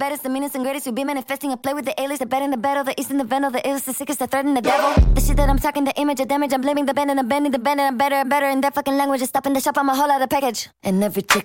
baddest, the meanest and greatest. You be manifesting. I play with the aliens, the bad and the battle, the east and the vandal, the illest, the sickest, the threat and the devil. The shit that I'm talking, the image of damage. I'm blaming the band and I'm bending the band and I'm better and better. And that fucking language is stopping the shop. I'm a whole other package. And every chick